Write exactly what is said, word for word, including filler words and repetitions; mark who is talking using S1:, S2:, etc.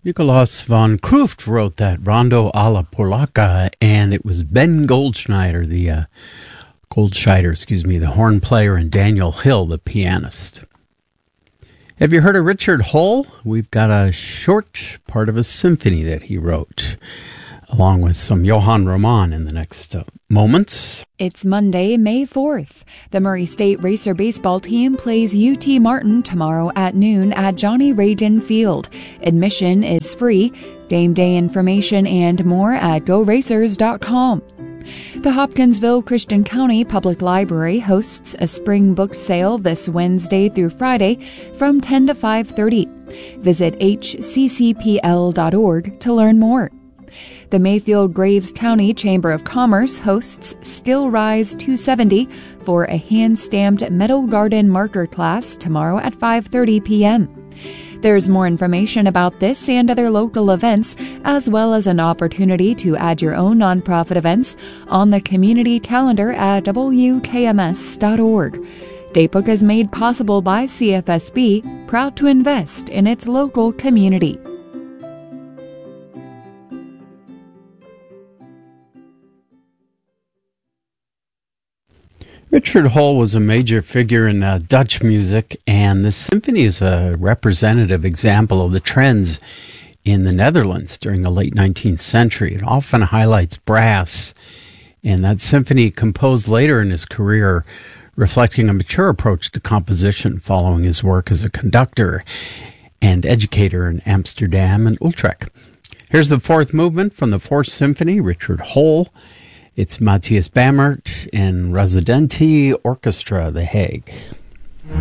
S1: Nikolaus von Kruft wrote that Rondo alla Polacca, and it was Ben Goldschneider, the uh, Goldschneider, excuse me, the horn player, and Daniel Hill, the pianist. Have you heard of Richard Hull? We've got a short part of a symphony that he wrote, along with some Johann Roman in the next uh, moments.
S2: It's Monday, May fourth. The Murray State Racer baseball team plays U T Martin tomorrow at noon at Johnny Reagan Field. Admission is free. Game day information and more at go racers dot com. The Hopkinsville Christian County Public Library hosts a spring book sale this Wednesday through Friday from ten to five thirty. Visit h c c p l dot org to learn more. The Mayfield-Graves County Chamber of Commerce hosts Skill Rise two seventy for a hand-stamped metal garden marker class tomorrow at five thirty p.m. There's more information about this and other local events, as well as an opportunity to add your own nonprofit events on the community calendar at w k m s dot org. Datebook is made possible by C F S B, proud to invest in its local community.
S1: Richard Hull was a major figure in uh, Dutch music, and this symphony is a representative example of the trends in the Netherlands during the late nineteenth century. It often highlights brass, and that symphony, composed later in his career, reflecting a mature approach to composition following his work as a conductor and educator in Amsterdam and Utrecht. Here's the fourth movement from the Fourth Symphony, Richard Hull. It's Matthias Bamert and Residenti Orchestra, The Hague.